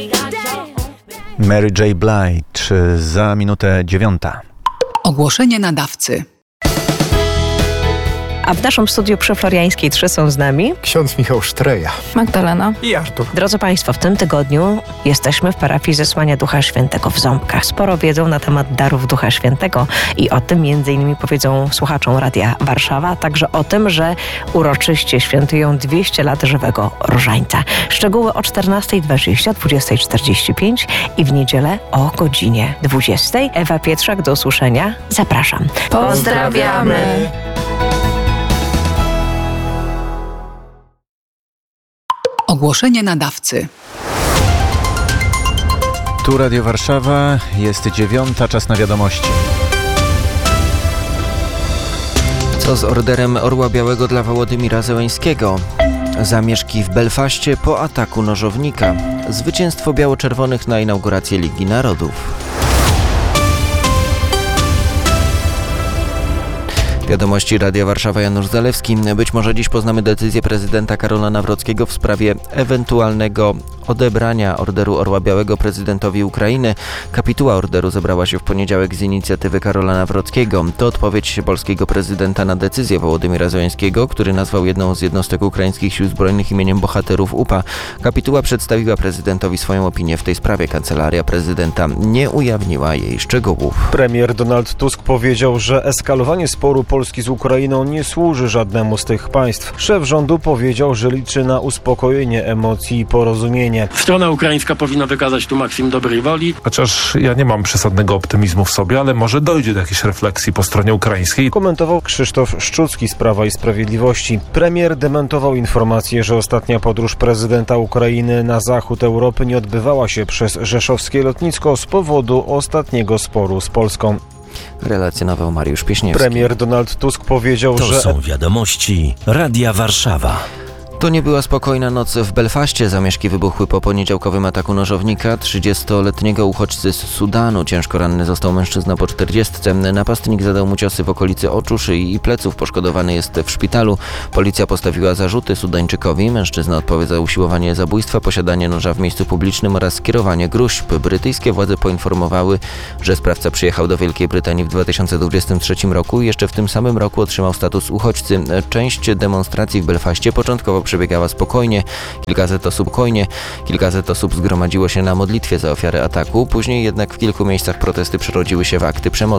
Mary J. Blige za minutę 9. Ogłoszenie nadawcy. A w naszym studiu przy Floriańskiej 3 są z nami ksiądz Michał Sztreja, Magdalena i Artur. Drodzy Państwo, w tym tygodniu jesteśmy w parafii Zesłania Ducha Świętego w Ząbkach. Sporo wiedzą na temat darów Ducha Świętego i o tym m.in. powiedzą słuchaczom Radia Warszawa, a także o tym, że uroczyście świętują 200 lat żywego różańca. Szczegóły o 14:20, 20:45 i w niedzielę o godzinie 20. Ewa Pietrzak, do usłyszenia. Zapraszam. Pozdrawiamy! Ogłoszenie nadawcy. Tu Radio Warszawa, jest 9, czas na wiadomości. Co z orderem Orła Białego dla Wołodymira Zełenskiego? Zamieszki w Belfaście po ataku nożownika. Zwycięstwo biało-czerwonych na inaugurację Ligi Narodów. Wiadomości Radia Warszawa, Janusz Zalewski. Być może dziś poznamy decyzję prezydenta Karola Nawrockiego w sprawie ewentualnego odebrania orderu Orła Białego prezydentowi Ukrainy. Kapituła orderu zebrała się w poniedziałek z inicjatywy Karola Nawrockiego. To odpowiedź polskiego prezydenta na decyzję Wołodymira Zełenskiego, który nazwał jedną z jednostek ukraińskich sił zbrojnych imieniem bohaterów UPA. Kapituła przedstawiła prezydentowi swoją opinię w tej sprawie. Kancelaria prezydenta nie ujawniła jej szczegółów. Premier Donald Tusk powiedział, że eskalowanie sporu Polski z Ukrainą nie służy żadnemu z tych państw. Szef rządu powiedział, że liczy na uspokojenie emocji i porozumienie. Strona ukraińska powinna wykazać tu maksimum dobrej woli. Chociaż ja nie mam przesadnego optymizmu w sobie, ale może dojdzie do jakiejś refleksji po stronie ukraińskiej. Komentował Krzysztof Szczucki z Prawa i Sprawiedliwości. Premier dementował informację, że ostatnia podróż prezydenta Ukrainy na zachód Europy nie odbywała się przez rzeszowskie lotnisko z powodu ostatniego sporu z Polską. Relacjonował Mariusz Pieśniewski. Premier Donald Tusk powiedział, To że... są wiadomości Radia Warszawa. To nie była spokojna noc w Belfaście. Zamieszki wybuchły po poniedziałkowym ataku nożownika 30-letniego uchodźcy z Sudanu. Ciężko ranny został mężczyzna po 40. Napastnik zadał mu ciosy w okolicy oczu, szyi i pleców. Poszkodowany jest w szpitalu. Policja postawiła zarzuty Sudańczykowi. Mężczyzna odpowie za usiłowanie zabójstwa, posiadanie noża w miejscu publicznym oraz skierowanie gruźb. Brytyjskie władze poinformowały, że sprawca przyjechał do Wielkiej Brytanii w 2023 roku i jeszcze w tym samym roku otrzymał status uchodźcy. Część demonstracji w Belfaście początkowo przebiegała spokojnie, kilkaset osób zgromadziło się na modlitwie za ofiarę ataku, później jednak w kilku miejscach protesty przerodziły się w akty przemocy.